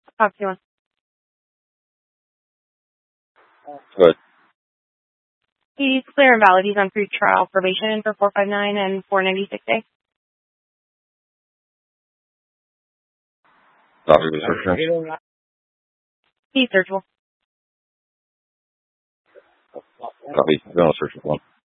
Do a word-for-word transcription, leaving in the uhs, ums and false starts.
Talk to you on. Good. He's clear and valid. He's on pre-trial probation for four five nine and four ninety-six A. Copy of the search warrant. He's searchable. Copy. We're on a search warrant.